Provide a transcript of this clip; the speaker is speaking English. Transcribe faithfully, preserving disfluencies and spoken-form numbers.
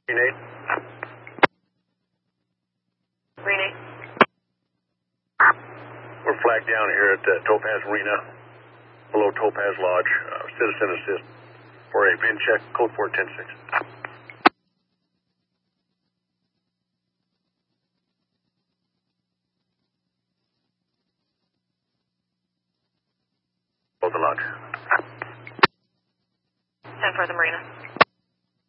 Renate. Renate. We're flagged down here at uh, Topaz Marina, below Topaz Lodge. Uh, citizen assist for a bin check, code four ten six. Below the lodge. ten for the Marina.